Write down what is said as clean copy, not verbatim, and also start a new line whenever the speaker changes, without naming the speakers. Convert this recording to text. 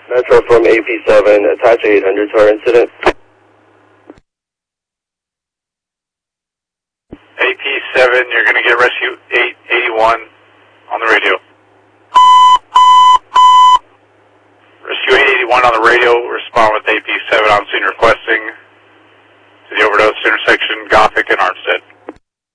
Metro from AP7, attach 800 to our incident.
AP7, you're going to get rescue 881 on the radio. Rescue 881 on the radio, respond with AP7 on scene requesting to the overdose intersection, Gothic